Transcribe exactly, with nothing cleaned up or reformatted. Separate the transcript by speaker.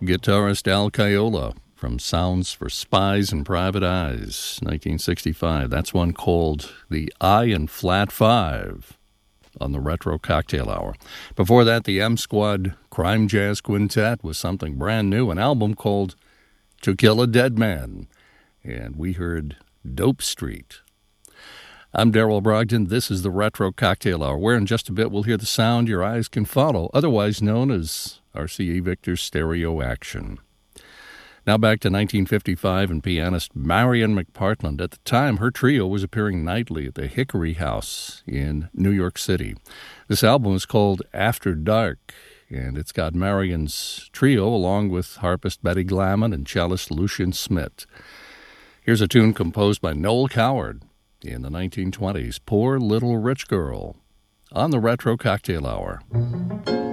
Speaker 1: Guitarist Al Caiola from Sounds for Spies and Private Eyes, nineteen sixty-five. That's one called The I and Flat Five on the Retro Cocktail Hour. Before that, the M Squad Crime Jazz Quintet with something brand new, an album called To Kill a Dead Man. And we heard Dope Street. I'm Darrell Brogdon. This is the Retro Cocktail Hour, where in just a bit we'll hear the sound your eyes can follow, otherwise known as R C A Victor's Stereo Action. Now back to nineteen fifty-five and pianist Marian McPartland. At the time, her trio was appearing nightly at the Hickory House in New York City. This album is called After Dark, and it's got Marian's trio along with harpist Betty Glamon and cellist Lucian Smith. Here's a tune composed by Noel Coward in the nineteen twenties, Poor Little Rich Girl, on the Retro Cocktail Hour.